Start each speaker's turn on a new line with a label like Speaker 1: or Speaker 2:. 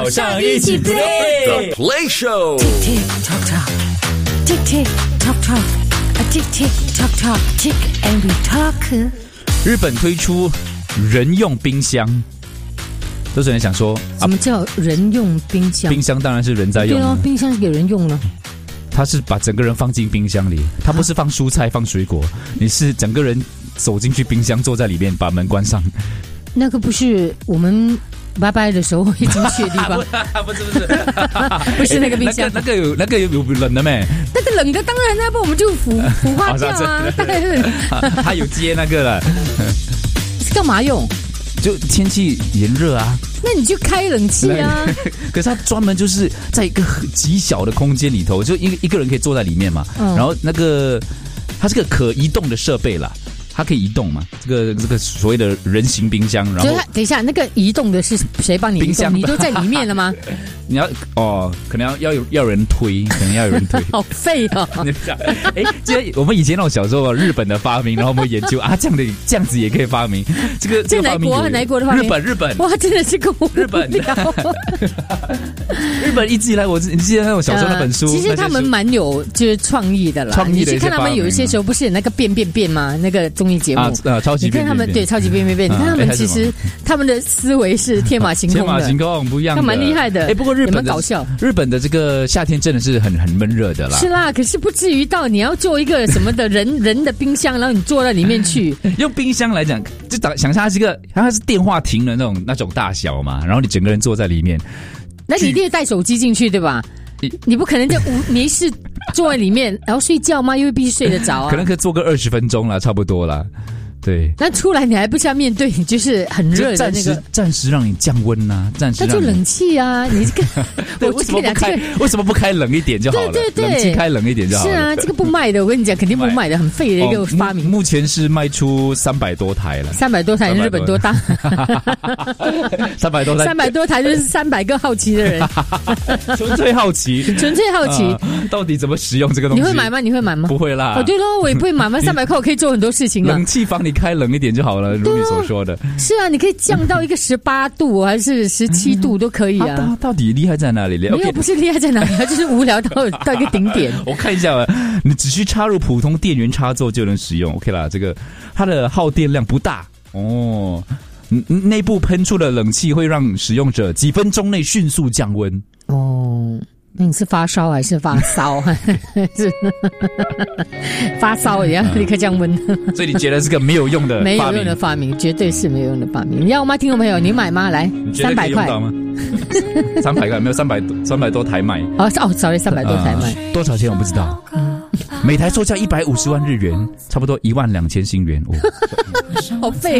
Speaker 1: 早上一起 play
Speaker 2: The Play Show。
Speaker 3: Tick tock tock, tick tick tock tock, a tick tick tock tock, tick and we talk。
Speaker 1: 日本推出人用冰箱，都是人想说，
Speaker 3: 什么叫人用冰箱？
Speaker 1: 冰箱当然是人在用
Speaker 3: 对哦，冰箱是给人用了。
Speaker 1: 他是把整个人放进冰箱里，他不是放蔬菜放水果，你是整个人走进去冰箱，坐在里面，把门关上。
Speaker 3: 那个不是我们拜拜的时候会进去的地方，
Speaker 1: 不是
Speaker 3: 不是那个冰箱，
Speaker 1: 那个有冷的没？
Speaker 3: 那个冷的当然，那不我们就腐化掉啊，当然是。
Speaker 1: 他有接那个了，
Speaker 3: 是干嘛用？
Speaker 1: 就天气炎热啊。
Speaker 3: 那你就开冷气啊。
Speaker 1: 可是他专门就是在一个极小的空间里头，就一个人可以坐在里面嘛。然后那个它是个可移动的设备啦。它可以移动嘛？这个所谓的人形冰箱，然后
Speaker 3: 等一下，那个移动的是谁帮你移动？冰箱你都在里面了吗？
Speaker 1: 你要可能要有人推，可能要有人推。
Speaker 3: 好废哦！
Speaker 1: 这我们以前那种小时候日本的发明，然后我们研究啊，这样子也可以发明。这
Speaker 3: 哪一国的发明？
Speaker 1: 日本。
Speaker 3: 哇，真的是个
Speaker 1: 日本。日本一直以来，你记得那种小时候那本书？
Speaker 3: 其实他们蛮有就是创意的啦。你去看他们有一些时候不是有那个变吗？那个综艺节目
Speaker 1: 超级变。
Speaker 3: 你看他们对超级变。你看他们其实他们的思维是天马行空的，
Speaker 1: 天马行空不一样的，
Speaker 3: 他蛮厉害的。
Speaker 1: 不过日本
Speaker 3: 搞笑，
Speaker 1: 日本的这个夏天真的是很闷热的啦。
Speaker 3: 是啦，可是不至于到你要做一个什么的人的冰箱，然后你坐在里面去。
Speaker 1: 用冰箱来讲，就想象它是电话亭的那种大小嘛，然后你整个人坐在里面，
Speaker 3: 那你一定带手机进去对吧？你不可能就没事坐在里面然后睡觉吗？因为必须睡得着啊。
Speaker 1: 可能可以坐个20分钟啦，差不多啦。对，
Speaker 3: 那出来你还不是要面对你就是很热的那个，
Speaker 1: 暂时让你降温呐，暂时
Speaker 3: 那就冷气啊！你这个
Speaker 1: 为什么不开冷一点就好了？
Speaker 3: 对，
Speaker 1: 冷气开冷一点就好了。
Speaker 3: 是啊，这个不卖的，我跟你讲，肯定不卖的，很废的一个发明。
Speaker 1: 目前是卖出300多台了
Speaker 3: ，300多台，日本多大
Speaker 1: ？300多台
Speaker 3: ，300多台就是300个好奇的人，
Speaker 1: 纯粹好奇，到底怎么使用这个东西？
Speaker 3: 你会买吗？你会买吗？
Speaker 1: 不会啦，
Speaker 3: 对咯，我也不会买嘛。300块我可以做很多事情啊。
Speaker 1: 冷气房你开冷一点就好了，如你所说的。
Speaker 3: 是啊，你可以降到一个18度还是17度都可以啊。
Speaker 1: 到底厉害在哪里？
Speaker 3: 没有，不是厉害在哪里，它就是无聊到一个顶点。
Speaker 1: 我看一下，你只需插入普通电源插座就能使用。OK 啦，这个它的耗电量不大哦。内部喷出的冷气会让使用者几分钟内迅速降温。哦。那你是发烧还是发烧？是发烧也要立刻降温。所以你觉得是个没有用的发明？没有用的发明，绝对是没有用的发明。你要吗？听众朋友，你买吗？来，300块吗？300块没有300多台卖。300多台卖，多少钱我不知道。每台售价150万日元，差不多12000新元。好废。